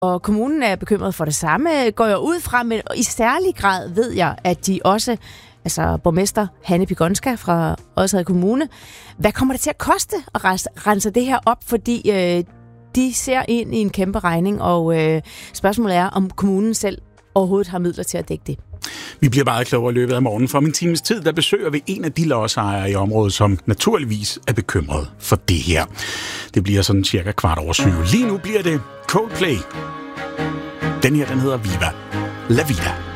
Og kommunen er bekymret for det samme, går jeg ud fra, men i særlig grad ved jeg, at de også, altså borgmester Hanne Pigonska fra Odsherred Kommune, hvad kommer det til at koste at rense det her op, fordi de ser ind i en kæmpe regning, og spørgsmålet er, om kommunen selv overhovedet har midler til at dække det. Vi bliver meget klogere i løbet af morgenen. For om en times tid, der besøger vi en af de lodsejere i området, som naturligvis er bekymret for det her. Det bliver sådan cirka 7:15. Lige nu bliver det Coldplay. Den her, den hedder Viva La Vida.